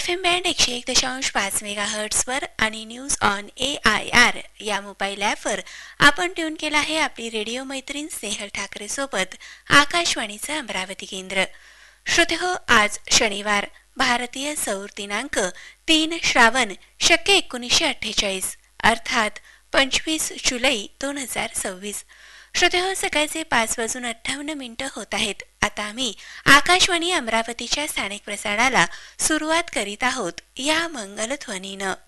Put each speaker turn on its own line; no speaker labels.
FM band 101.5 मेगाहर्ट्झवर आणि news on AIR या mobile ॲपवर आपण ट्यून केला आहे आपली रेडिओ मैत्रीण स्नेहल ठाकरे सोबत आकाशवाणीचं अमरावती केंद्र. श्रोतेहो, आज शनिवार, भारतीय सौर दिनांक 3 श्रावण शके 1948 अर्थात 25 जुलै 2026. श्रोतेहो, सकाळचे 5:58 होत आहेत. आता आम्ही आकाशवाणी अमरावतीच्या स्थानिक प्रसारणाला सुरुवात करीत आहोत या मंगलध्वनीनं.